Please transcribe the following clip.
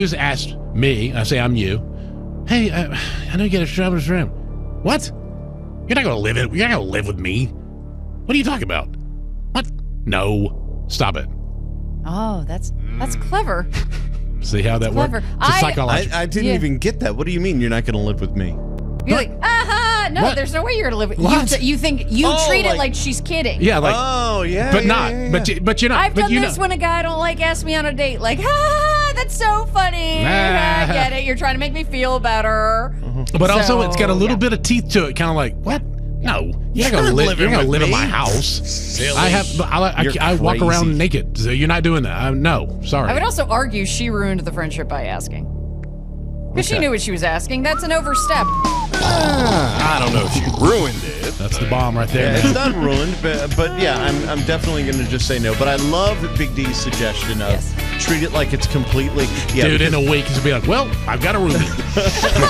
just asked me, I say I'm you. Hey, I know you got a traveler's room. What? You're not gonna live with me. What are you talking about? What? No. Stop it. Oh, that's clever. See how that works? It's psychological. I didn't even get that. What do you mean you're not going to live with me? You're like, no, What? there's no way you're going to live with What? you think you treat it like she's kidding. Yeah, like. Oh, yeah. But yeah, not. yeah, yeah. But you're not. I've but done you this know. when a guy I don't like asks me on a date. Like, that's so funny. I get it. You're trying to make me feel better. But also, So, it's got a little yeah. bit of teeth to it. Kind of like, what? No, you're not gonna live. You're gonna live in my house. Silly. I walk crazy. around naked. So you're not doing that. No, sorry. I would also argue she ruined the friendship by asking. Because she knew what she was asking. That's an overstep. I don't know if she ruined it. That's the bomb right there. Yeah, man. it's not ruined, but yeah, I'm definitely going to just say no. But I love Big D's suggestion of treat it like it's completely. Yeah, Dude, in a week, he'll be like, well, I've got a roomie.